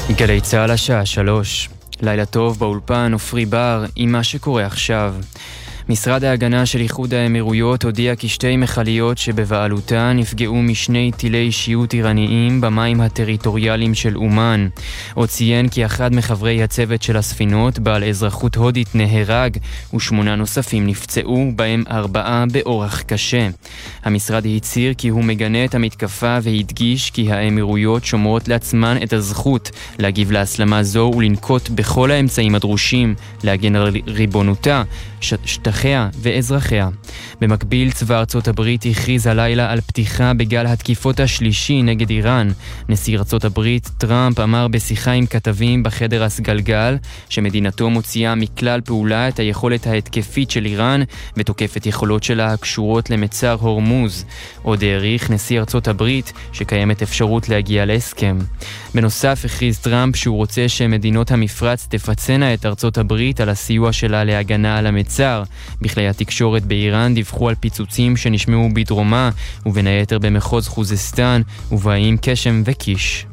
גלי צהל השעה 3. לילה טוב באולפן ופרי בר עם מה שקורה עכשיו. משרד ההגנה של איחוד האמירויות הודיע כי שתי מכליות שבבעלותה נפגעו משני טילי שיוט איראניים במים הטריטוריאליים של אומן. עוד ציין כי אחד מחברי הצוות של הספינות, בעל אזרחות הודית, נהרג ו8 נוספים נפצעו, בהם 4 באורח קשה. המשרד הצהיר כי הוא מגנה את המתקפה והדגיש כי האמירויות שומרות לעצמן את הזכות להגיב להסלמה זו ולנקוט בכל האמצעים הדרושים להגן על ריבונותה, שטחיה ואזרחיה. במקביל, צבא ארצות הברית הכריז הלילה על פתיחה בגל התקיפות השלישי נגד איראן. נשיא ארצות הברית טראמפ אמר בשיחה עם כתבים בחדר הסגלגל שמדינתו מוציאה מכלל פעולה את היכולת ההתקפית של איראן ותוקפת יכולות שלה הקשורות למצר הורמוז. עוד העריך נשיא ארצות הברית שקיימת אפשרות להגיע להסכם. בנוסף, הכריז טראמפ שהוא רוצה שמדינות המפרץ תפצנה את ארצות הברית על הסיוע שלה להגנה על המצר. בכלי התקשורת באיראן דיווחו על פיצוצים שנשמעו בדרומה ובין היתר במחוז חוזסטן ובאים קשם וקיש.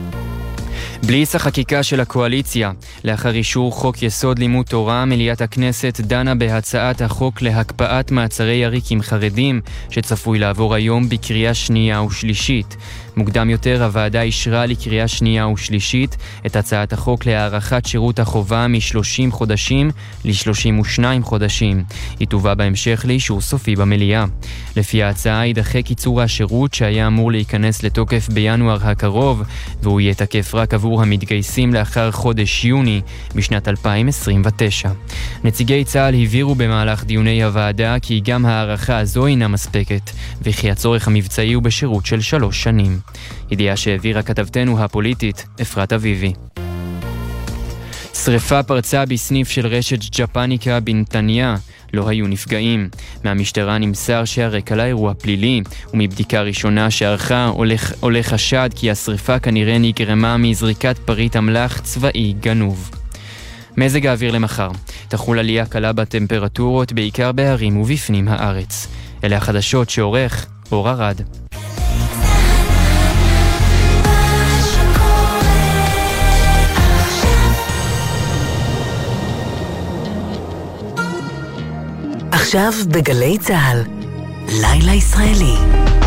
בליץ החקיקה של הקואליציה. לאחר אישור חוק יסוד לימוד תורה, מליאת הכנסת דנה בהצעת החוק להקפאת מעצרי עריקים חרדים, שצפוי לעבור היום בקריאה שנייה ושלישית. מוקדם יותר הוועדה אישרה לקריאה שנייה ושלישית את הצעת החוק להארכת שירות החובה מ-30 חודשים ל-32 חודשים. היא תובא בהמשך לאישור סופי במליאה. לפי ההצעה יידחה קיצור השירות שהיה אמור להיכנס לתוקף בינואר הקרוב, והוא יהיה תקף רק עבור המתגייסים לאחר חודש יוני בשנת 2029. נציגי צה"ל הבהירו במהלך דיוני הוועדה כי גם הערכה הזו אינה מספקת, וכי הצורך המבצעי הוא בשירות של 3 שנים. ידיעה שהעבירה כתבתנו הפוליטית אפרת אביבי. שריפה פרצה בסניף של רשת ג'פניקה בנתניה. לא היו נפגעים. מהמשטרה נמסר שהרקע לאירוע פלילי, ומבדיקה ראשונה שערכה עולה חשד כי השריפה כנראה נגרמה מזריקת פריט אמל"ח צבאי גנוב. מזג האוויר למחר. תחול עלייה קלה בטמפרטורות בעיקר בהרים ובפנים הארץ. אלה החדשות שעורך אור ארד. עכשיו בגלי צהל, לילה ישראלי.